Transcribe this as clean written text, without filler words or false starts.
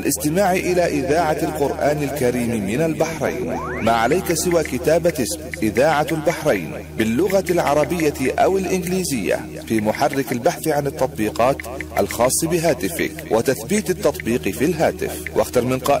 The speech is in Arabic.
والاستماع إلى إذاعة القرآن الكريم من البحرين. ما عليك سوى كتابة اسم إذاعة البحرين باللغة العربية أو الإنجليزية في محرك البحث عن التطبيقات الخاص بهاتفك، وتثبيت التطبيق في الهاتف، واختر من